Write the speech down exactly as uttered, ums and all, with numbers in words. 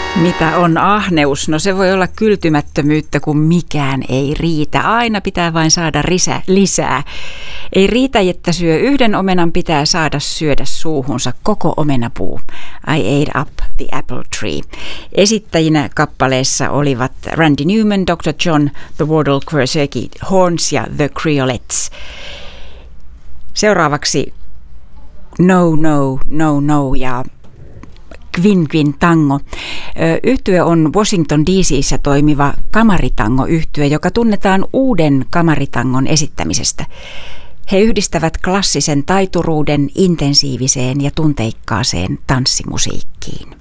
Mitä on ahneus? No se voi olla kyltymättömyyttä, kun mikään ei riitä. Aina pitää vain saada risä, lisää. Ei riitä, että syö yhden omenan, pitää saada syödä suuhunsa koko omenapuu. I ate up the apple tree. Esittäjinä kappaleessa olivat Randy Newman, doctor John, The Wardle Quercurgi Horns ja The Creolettes. Seuraavaksi No, No, No, No ja Quin Quin Tango. Yhtye on Washington D C:ssä toimiva kamaritango-yhtye, joka tunnetaan uuden kamaritangon esittämisestä. He yhdistävät klassisen taituruuden intensiiviseen ja tunteikkaaseen tanssimusiikkiin.